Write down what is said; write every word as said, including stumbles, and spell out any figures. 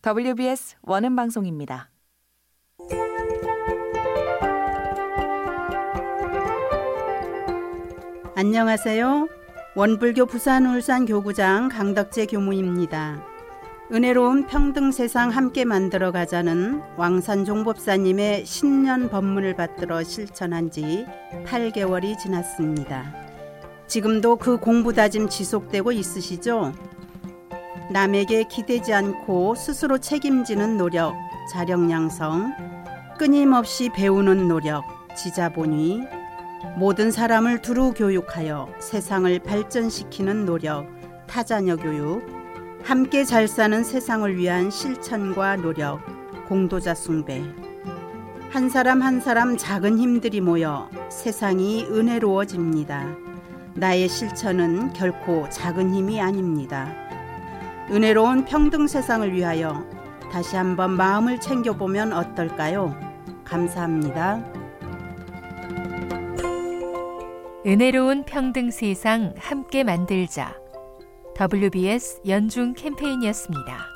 더블유비에스 원음 방송입니다. 안녕하세요. 원불교 부산 울산 교구장 강덕재 교무입니다. 은혜로운 평등 세상 함께 만들어 가자는 왕산 종법사님의 신년 법문을 받들어 실천한 지 팔 개월이 지났습니다. 지금도 그 공부 다짐 지속되고 있으시죠? 남에게 기대지 않고 스스로 책임지는 노력, 자력양성, 끊임없이 배우는 노력, 지자본위, 모든 사람을 두루 교육하여 세상을 발전시키는 노력, 타자녀 교육, 함께 잘 사는 세상을 위한 실천과 노력, 공도자 숭배. 한 사람 한 사람 작은 힘들이 모여 세상이 은혜로워집니다. 나의 실천은 결코 작은 힘이 아닙니다. 은혜로운 평등 세상을 위하여 다시 한번 마음을 챙겨보면 어떨까요? 감사합니다. 은혜로운 평등 세상 함께 만들자. 더블유비에스 연중 캠페인이었습니다.